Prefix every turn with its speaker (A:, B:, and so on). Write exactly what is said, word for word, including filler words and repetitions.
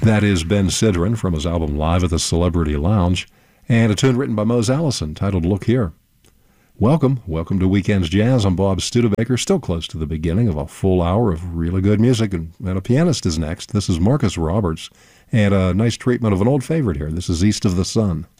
A: That is Ben Sidran from his album Live at the Celebrity Lounge, and a tune written by Mose Allison titled Look Here. Welcome, welcome to Weekends Jazz. I'm Bob Studebaker, still close to the beginning of a full hour of really good music, and, and a pianist is next. This is Marcus Roberts, and a nice treatment of an old favorite here. This is East of the Sun.